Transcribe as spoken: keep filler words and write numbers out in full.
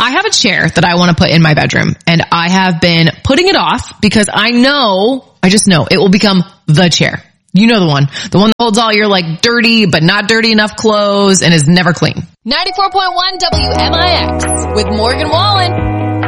I have a chair that I want to put in my bedroom, and I have been putting it off because I know, I just know it will become the chair. You know the one. The one that holds all your like dirty but not dirty enough clothes and is never clean. ninety-four point one W M I X with Morgan Wallen.